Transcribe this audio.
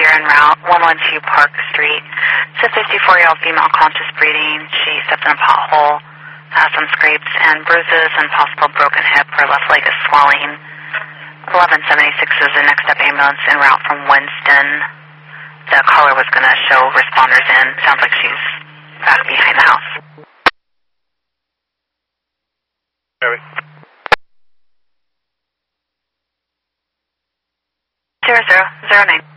severe en route, 112 Park Street. It's a 54-year-old female conscious breathing. She stepped in a pothole, has some scrapes and bruises and possible broken hip. Her left leg is swelling. 1176 is the next step ambulance en route from Winston. The caller was going to show responders in. Sounds like she's back behind the house. 0009.